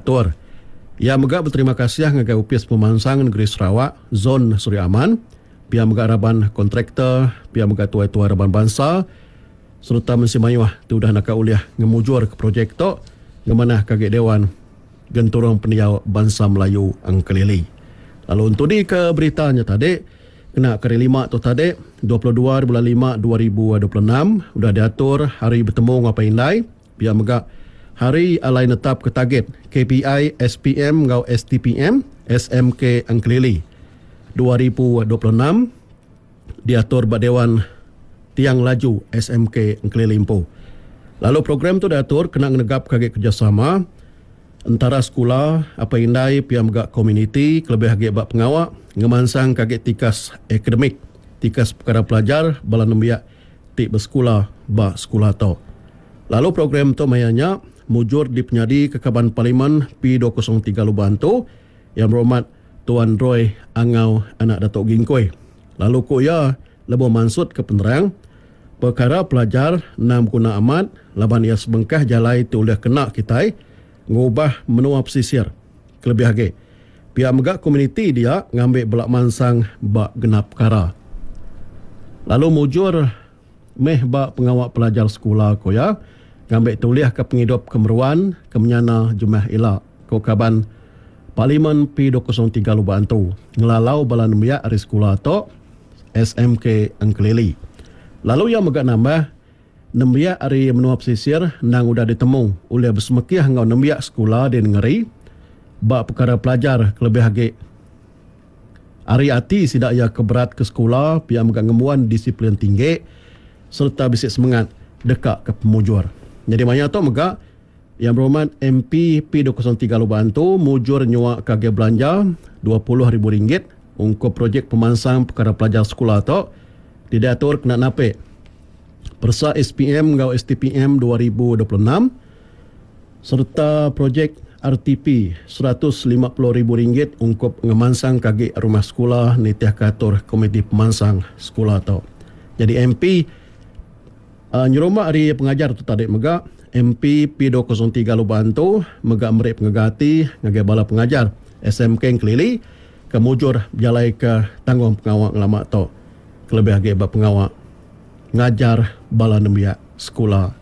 atur. Ia megak berterima kasih ngagai Upis Pemansang Negeri Sarawak, Zon Suri Aman, pihak megak Raban kontraktor, pihak megak tua-tua Raban Bangsa, serta mensimayuah tu dah nak uliah ngemujur ke projek tu, ngemanah kagak Dewan Genturung Pendiau Bangsa Melayu Angkelili. Lalu untuk di ke beritanya tadi, kena kari 5 tu tadi, 22 bulan 5 2026, sudah diatur hari bertemu ngapa indai, pihak megak hari alai netap ke target KPI SPM ngau STPM SMK Angkelili 2026 diatur bak Dewan Tiang Laju SMK Angkelili Limpoh. Lalu program tu diatur kena menegap kagak kerjasama antara sekolah apa indai pihak megak komuniti kelebih kagak bak pengawak ngemansang kagak tikas akademik tikas perkara pelajar bala nembiak tik bersekolah bak sekolah tu. Lalu program tu mayanya mujur di penyadi Kekaban Parlimen P203 Lubantu yang berhormat Tuan Roy Angau anak Datuk Gingkoi. Lalu kuya lebih mansut ke penerang perkara pelajar 6 guna amat laban ia sebengkah jalai tu oleh kena kita ngubah menua pesisir kelebih lagi. Pihak megak komuniti dia ngambil belak mansang bak genap perkara. Lalu mujur meh bak pengawak pelajar sekolah kuya ngambil tuliah ke penghidup kemeruan kemenyana Jumah Elak Kekaban Parlimen P203 Lubantu ngelalau bala nembiak hari sekolah tu SMK Angkelili. Lalu yang megak nambah nembiak hari menua pesisir nang udah ditemu oleh bersemekiah ngau nembiak sekolah di ngeri bak perkara pelajar kelebih hagi hari hati sidak ia keberat ke sekolah pihak megak ngemuan disiplin tinggi serta bisik semangat dekat ke pemujur. Jadi banyak tu megak yang berhormat MP P203 Lubantu mujur nyuak kagak belanja RM20,000 untuk projek pemansang perkara pelajar sekolah tu diatur kena napik persa SPM ngau STPM 2026 serta projek RTP RM150,000 untuk ngemansang kagak rumah sekolah nitiah katur komiti pemansang sekolah tu. Jadi MP nyurumak hari pengajar tu tadi megak MP P203 Lubantu megak merik pengagati ngagai bala pengajar SMK Kelili kemujur jalai ke tanggung pengawak ngelamak tu kelebih lagi bak pengawak ngajar bala nembiak sekolah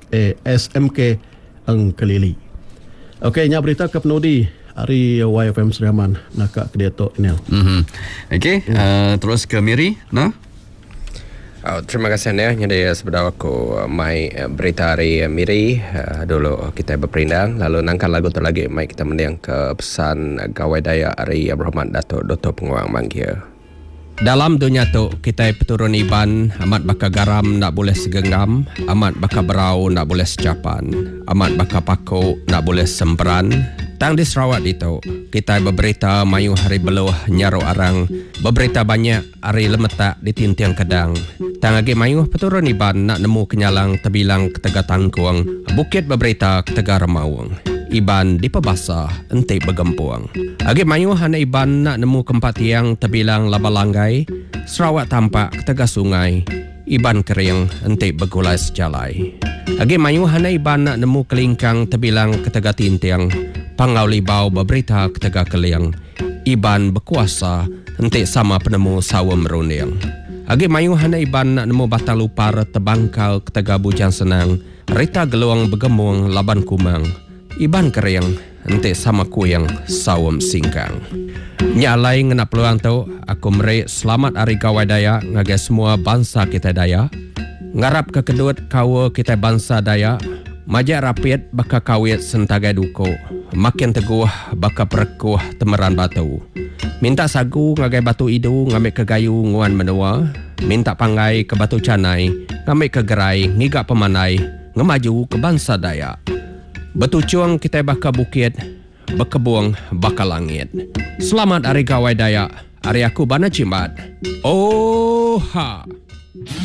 SMK Kelili. Okey, nya berita ke penudi hari YFM Seriaman nakak ke dia tu Inel. Okey, terus ke Miri nah. Terima kasih Nia. Jadi sebenarnya aku mai berita hari Miri dulu kita berperindang lalu nangkan lagu tu lagi mai kita mendiang ke pesan gawai daya hari yang berhormat Datuk Dr. Penguang Manggia. Dalam dunia tu kita peturun iban amat baka garam nak boleh segenggam, amat baka berau nak boleh secapan, amat baka paku nak boleh semperan. Tang di Sarawak itu kita berberita mayu hari beluh nyaru arang, berberita banyak hari lemetak di tintiang kedang. Tang agi mayu peturun iban nak nemu kenyalang tebilang ketega tangkuang, bukit berberita ketega remawang. Iban di pebasa entik bergempuang. Agi mayu hana iban nak nemu kempat tiang tebilang laba langgai, Sarawak tampak ketega sungai. Iban kering entik bergulai sejalai. Agi mayu hana iban nak nemu kelingkang tebilang ketega tintiang, pangau libau berberita ketega keliang. Iban berkuasa entik sama penemu sawa merunding. Agi mayu hana iban nak nemu batang lupar terbangkal ketega bujang senang, rita geluang bergemung laban kumang. Iban kering entik sama kuyang sawam singkang. Nyalai ngena peluang tu aku merik selamat hari gawai daya ngagai semua bangsa kita daya. Ngarap ke kedut kawa kita bangsa daya, majak rapid baka kawit sentagai duko, makin teguh baka perekuh temeran batu. Minta sagu ngagai batu idu ngambil ke gayu nguan menua, minta pangai ke batu canai, ngambil ke gerai ngigak pemanai, ngemaju ke bangsa daya. Betucuang kita baka bukit, berkebuang baka langit. Selamat hari gawai daya, hari aku bana cimat. Oh ha.